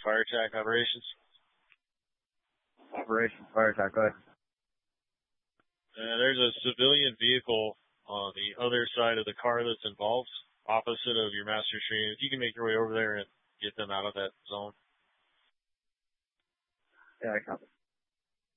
fire attack operations. Operation fire attack, go ahead. There's a civilian vehicle on the other side of the car that's involved, opposite of your master stream. If you can make your way over there and get them out of that zone. Yeah, I copy.